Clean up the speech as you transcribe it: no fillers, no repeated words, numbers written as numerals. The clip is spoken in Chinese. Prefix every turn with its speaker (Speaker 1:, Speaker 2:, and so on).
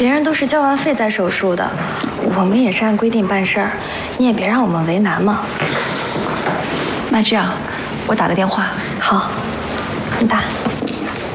Speaker 1: 别人都是交完费再手术的，我们也是按规定办事儿，你也别让我们为难嘛。
Speaker 2: 那这样，我打个电话。
Speaker 1: 好，你打。